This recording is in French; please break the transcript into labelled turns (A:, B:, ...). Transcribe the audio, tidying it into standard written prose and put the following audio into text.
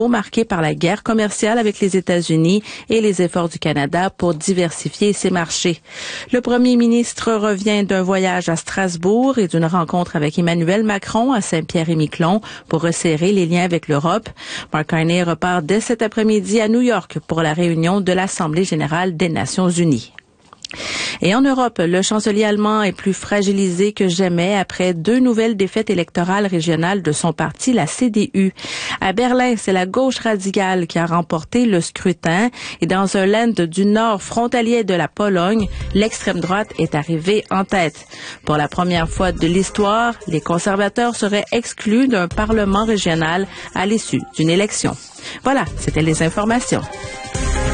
A: marqué par la guerre commerciale avec les États-Unis et les efforts du Canada pour diversifier ses marchés. Le premier ministre revient d'un voyage à Strasbourg et d'une rencontre avec Emmanuel Macron à Saint-Pierre-et-Miquelon pour resserrer les liens avec l'Europe. Mark Carney repart dès cet après-midi à New York pour la réunion de l'Assemblée générale des Nations unies. Et en Europe, le chancelier allemand est plus fragilisé que jamais après 2 nouvelles défaites électorales régionales de son parti, la CDU. À Berlin, c'est la gauche radicale qui a remporté le scrutin et dans un land du nord frontalier de la Pologne, l'extrême droite est arrivée en tête. Pour la première fois de l'histoire, les conservateurs seraient exclus d'un parlement régional à l'issue d'une élection. Voilà, c'était les informations.